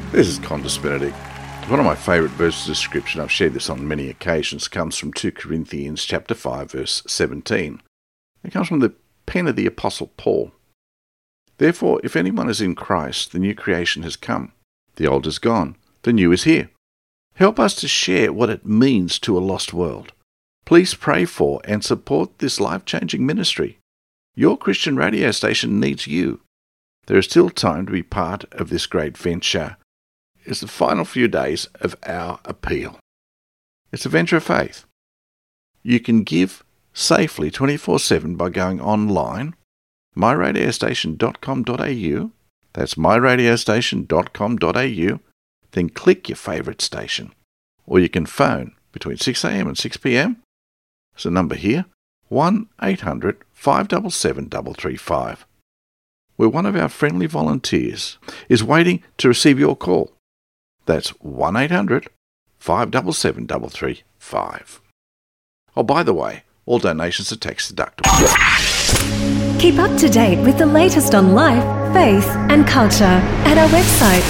This is Qantas Benedict. One of my favourite verses of Scripture, and I've shared this on many occasions, comes from 2 Corinthians chapter 5, verse 17. It comes from the pen of the Apostle Paul. Therefore, if anyone is in Christ, the new creation has come. The old is gone, the new is here. Help us to share what it means to a lost world. Please pray for and support this life-changing ministry. Your Christian radio station needs you. There is still time to be part of this great venture. It's the final few days of our appeal. It's a venture of faith. You can give safely 24/7 by going online, myradiostation.com.au. That's myradiostation.com.au. Then click your favourite station. Or you can phone between 6 a.m. and 6 p.m. There's a number here, 1-800-577-335. Where one of our friendly volunteers is waiting to receive your call. That's 1-800-577-335. Oh, by the way, all donations are tax deductible. Keep up to date with the latest on life, faith and culture at our website,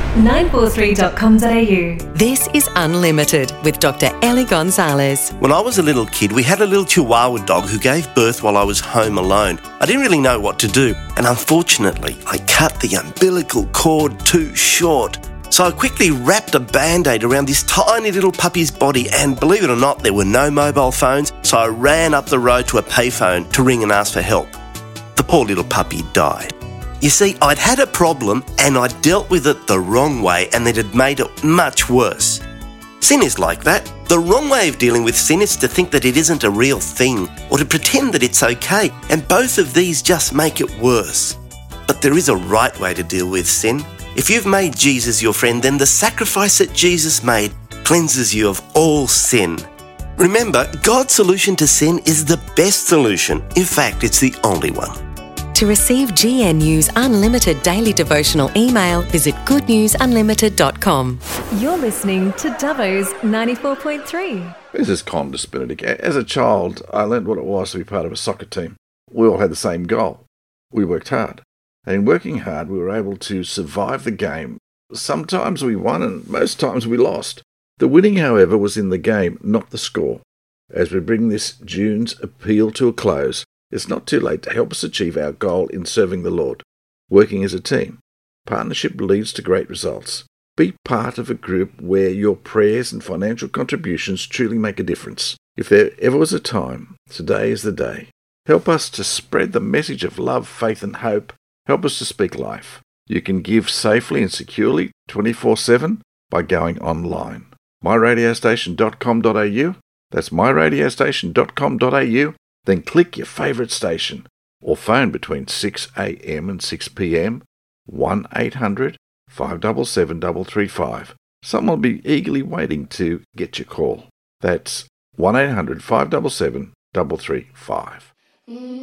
943.com.au. This is Unlimited with Dr. Ellie Gonzalez. When I was a little kid, we had a little Chihuahua dog who gave birth while I was home alone. I didn't really know what to do, and unfortunately, I cut the umbilical cord too short. So I quickly wrapped a Band-Aid around this tiny little puppy's body, and believe it or not, there were no mobile phones, so I ran up the road to a payphone to ring and ask for help. The poor little puppy died. You see, I'd had a problem and I'd dealt with it the wrong way, and it had made it much worse. Sin is like that. The wrong way of dealing with sin is to think that it isn't a real thing, or to pretend that it's okay, and both of these just make it worse. But there is a right way to deal with sin. If you've made Jesus your friend, then the sacrifice that Jesus made cleanses you of all sin. Remember, God's solution to sin is the best solution. In fact, it's the only one. To receive GNU's Unlimited Daily Devotional email, visit goodnewsunlimited.com. You're listening to Dubbo's 94.3. This is Qantas Benedict. As a child, I learned what it was to be part of a soccer team. We all had the same goal. We worked hard. And in working hard, we were able to survive the game. Sometimes we won and most times we lost. The winning, however, was in the game, not the score. As we bring this June's appeal to a close, it's not too late to help us achieve our goal in serving the Lord. Working as a team. Partnership leads to great results. Be part of a group where your prayers and financial contributions truly make a difference. If there ever was a time, today is the day. Help us to spread the message of love, faith and hope. Help us to speak life. You can give safely and securely 24/7 by going online. myradiostation.com.au. That's myradiostation.com.au. Then click your favourite station or phone between 6 a.m. and 6 p.m. 1-800-577-335. Someone will be eagerly waiting to get your call. That's 1-800-577-335.